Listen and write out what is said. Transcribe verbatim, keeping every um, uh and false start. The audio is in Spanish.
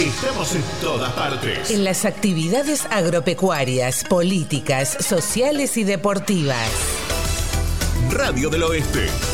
Estamos en todas partes. En las actividades agropecuarias, políticas, sociales y deportivas. Radio del Oeste.